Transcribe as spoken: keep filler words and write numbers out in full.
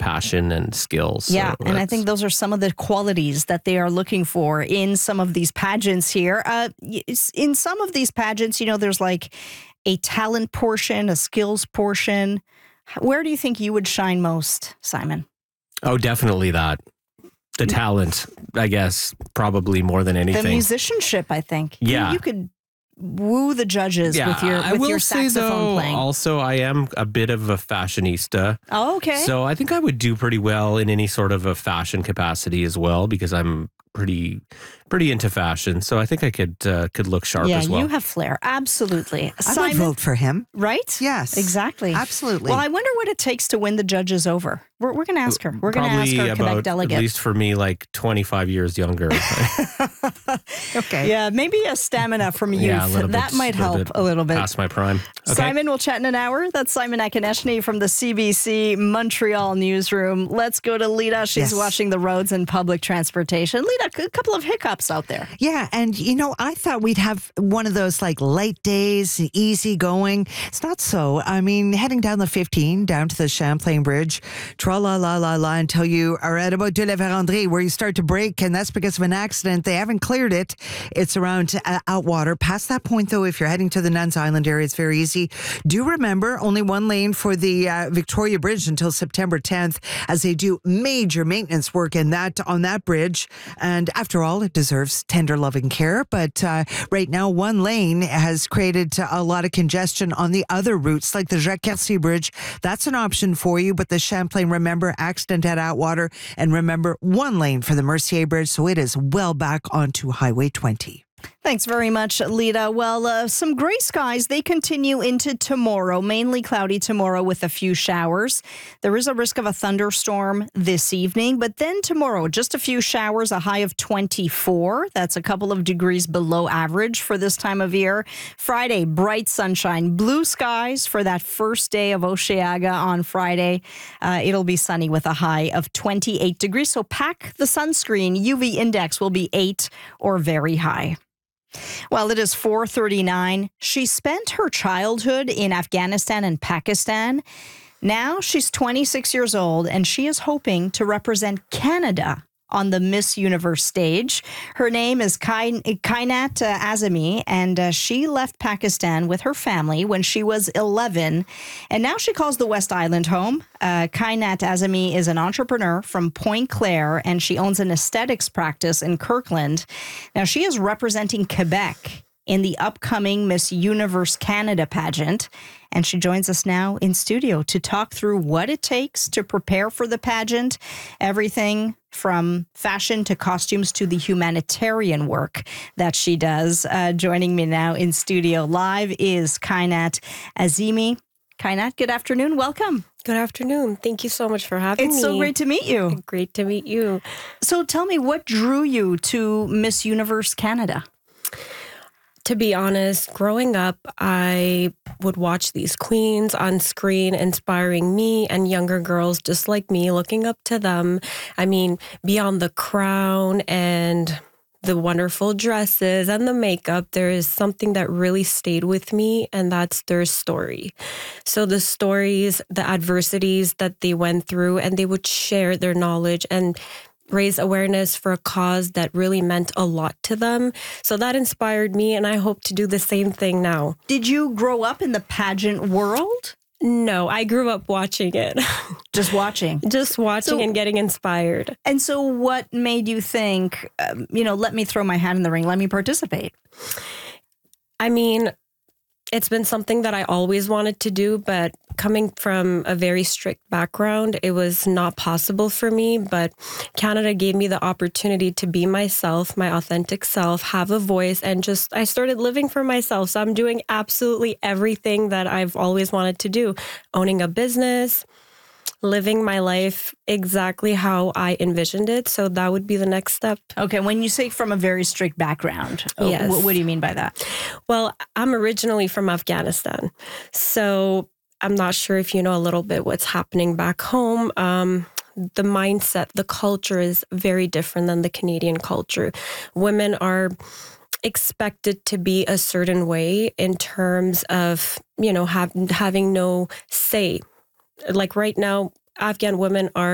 passion and skills. Yeah, so and I think those are some of the qualities that they are looking for in some of these pageants here. Uh, in some of these pageants, you know, there's like a talent portion, a skills portion. Where do you think you would shine most, Simon? Oh, definitely that. The talent, I guess, probably more than anything. The musicianship, I think. Yeah. You, you could woo the judges yeah, with your I with will your say, saxophone though, playing. Also, I am a bit of a fashionista. Oh, okay. So I think I would do pretty well in any sort of a fashion capacity as well, because I'm pretty pretty into fashion. So I think I could uh, could look sharp yeah, as well. you have flair. Absolutely. I Simon, would vote for him. right? Yes. Exactly. Absolutely. Well, I wonder what it takes to win the judges over. We're, we're going to ask her. We're going to ask Probably our Quebec about, delegate. at least for me, like twenty-five years younger. Okay. Yeah, maybe a stamina from youth. Yeah, a little that bit- might little help bit a little bit. Past my prime. Okay. Simon will chat in an hour. That's Simon Akineshny from the C B C Montreal newsroom. Let's go to Lita. She's Yes. watching the roads and public transportation. Lita, a couple of hiccups out there. Yeah, and you know, I thought we'd have one of those like light days, easy going. It's not so. I mean, heading down the fifteen, down to the Champlain Bridge, tra la la la la, until you are at about de la Vérandrie, where you start to brake, and that's because of an accident. They haven't cleared it. It's around uh, Outwater. Past that point, though, if you're heading to the Nuns Island area, it's very easy. Do remember, only one lane for the uh, Victoria Bridge until September tenth, as they do major maintenance work in that on that bridge. And after all, it deserves tender loving care. But uh, right now, one lane has created a lot of congestion on the other routes, like the Jacques Cartier Bridge. That's an option for you. But the Champlain, remember, accident at Outwater. And remember, one lane for the Mercier Bridge. So it is well back onto Highway twenty. Thanks very much, Lita. Well, uh, some gray skies, they continue into tomorrow, mainly cloudy tomorrow with a few showers. There is a risk of a thunderstorm this evening, but then tomorrow, just a few showers, a high of twenty-four. That's a couple of degrees below average for this time of year. Friday, bright sunshine, blue skies for that first day of Osheaga on Friday. Uh, it'll be sunny with a high of twenty-eight degrees, so pack the sunscreen. U V index will be eight or very high. Well, it is four thirty-nine. She spent her childhood in Afghanistan and Pakistan. Now she's twenty-six years old, and she is hoping to represent Canada on the Miss Universe stage. Her name is Kain- Kainat uh, Azami, and uh, she left Pakistan with her family when she was eleven, and now she calls the West Island home. Uh, Kainat Azami is an entrepreneur from Point Claire, and she owns an aesthetics practice in Kirkland. Now, she is representing Quebec in the upcoming Miss Universe Canada pageant. And she joins us now in studio to talk through what it takes to prepare for the pageant, everything from fashion to costumes to the humanitarian work that she does. Uh, joining me now in studio live is Kainat Azami. Kainat, good afternoon. Welcome. Good afternoon. Thank you so much for having It's me. It's so great to meet you. Great to meet you. So tell me, what drew you to Miss Universe Canada? To be honest, growing up, I would watch these queens on screen, inspiring me and younger girls just like me, looking up to them. I mean, beyond the crown and the wonderful dresses and the makeup, there is something that really stayed with me, and that's their story. So the stories, the adversities that they went through, and they would share their knowledge and raise awareness for a cause that really meant a lot to them. So that inspired me, and I hope to do the same thing now. Did you grow up in the pageant world? No, I grew up watching it. Just watching? Just watching so, and getting inspired. And so what made you think, um, you know, let me throw my hat in the ring, let me participate? I mean, it's been something that I always wanted to do, but coming from a very strict background, it was not possible for me. But Canada gave me the opportunity to be myself, my authentic self, have a voice, and just, I started living for myself. So I'm doing absolutely everything that I've always wanted to do. Owning a business, living my life exactly how I envisioned it. So that would be the next step. Okay. When you say from a very strict background, yes. what, what do you mean by that? Well, I'm originally from Afghanistan. So I'm not sure if you know a little bit what's happening back home. Um, the mindset, the culture is very different than the Canadian culture. Women are expected to be a certain way in terms of, you know, have, having no say. Like right now, Afghan women are